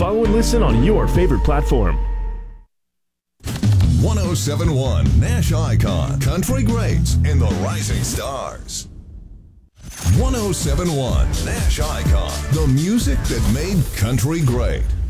Follow and listen on your favorite platform. 1071 Nash Icon, Country Greats, and the Rising Stars. 1071 Nash Icon, the music that made country great.